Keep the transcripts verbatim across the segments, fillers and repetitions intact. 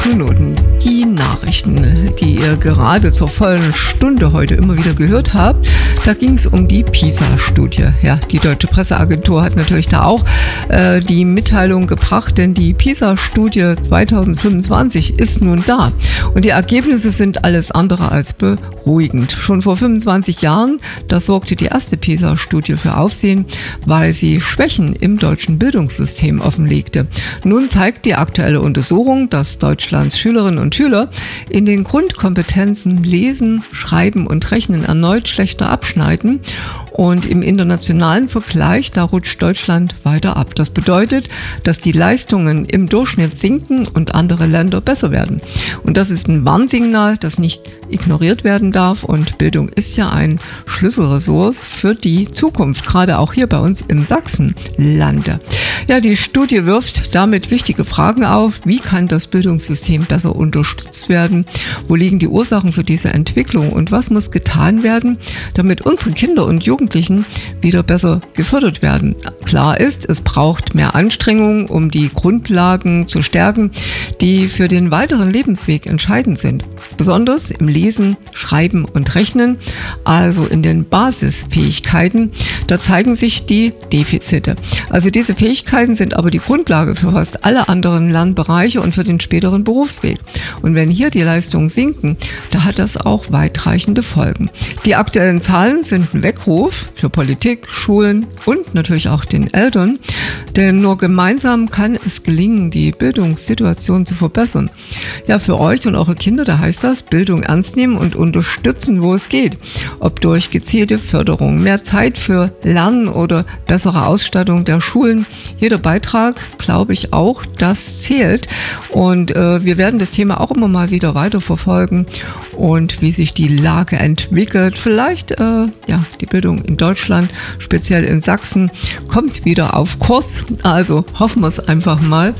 Minuten. Die Nachrichten, die ihr gerade zur vollen Stunde heute immer wieder gehört habt, da ging es um die PISA-Studie. Ja, die Deutsche Presseagentur hat natürlich da auch äh, die Mitteilung gebracht, denn die PISA-Studie zwanzig fünfundzwanzig ist nun da. Und die Ergebnisse sind alles andere als beruhigend. Schon vor fünfundzwanzig Jahren, da sorgte die erste PISA-Studie für Aufsehen, weil sie Schwächen im deutschen Bildungssystem offenlegte. Nun zeigt die aktuelle Untersuchung, dass Deutschlands Schülerinnen und Schüler in den Grundkompetenzen Lesen, Schreiben und Rechnen erneut schlechter abschneiden. Und im internationalen Vergleich, da rutscht Deutschland weiter ab. Das bedeutet, dass die Leistungen im Durchschnitt sinken und andere Länder besser werden. Und das ist ein Warnsignal, das nicht ignoriert werden darf. Und Bildung ist ja ein Schlüsselressource für die Zukunft, gerade auch hier bei uns im Sachsenlande. Ja, die Studie wirft damit wichtige Fragen auf. Wie kann das Bildungssystem besser unterstützt werden? Wo liegen die Ursachen für diese Entwicklung? Und was muss getan werden, damit unsere Kinder und Jugendlichen wieder besser gefördert werden? Klar ist, es braucht mehr Anstrengungen, um die Grundlagen zu stärken, die für den weiteren Lebensweg entscheidend sind. Besonders im Lesen, Schreiben und Rechnen, also in den Basisfähigkeiten, da zeigen sich die Defizite. Also diese Fähigkeiten sind aber die Grundlage für fast alle anderen Lernbereiche und für den späteren Berufsweg. Und wenn hier die Leistungen sinken, da hat das auch weitreichende Folgen. Die aktuellen Zahlen sind ein Weckruf für Politik, Schulen und natürlich auch den Eltern, denn nur gemeinsam kann es gelingen, die Bildungssituation zu verbessern. Ja, für euch und eure Kinder, da heißt das, Bildung ernst nehmen und unterstützen, wo es geht. Ob durch gezielte Förderung, mehr Zeit für Lernen oder bessere Ausstattung der Schulen. Jeder Beitrag, glaube ich auch, das zählt. Und äh, wir werden das Thema auch immer mal wieder weiterverfolgen und wie sich die Lage entwickelt. Vielleicht, äh, ja, die Bildung in Deutschland, speziell in Sachsen, kommt wieder auf Kurs. Also hoffen wir es einfach mal.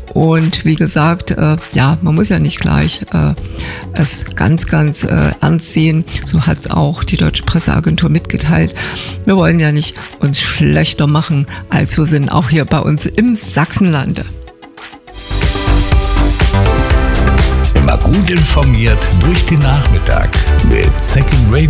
Und wie gesagt, äh, ja, man muss ja nicht gleich äh, es ganz, ganz äh, ernst sehen. So hat es auch die Deutsche Presseagentur mitgeteilt. Wir wollen ja nicht uns schlechter machen, als wir sind, auch hier bei uns im Sachsenlande. Immer gut informiert durch den Nachmittag mit Second Radio.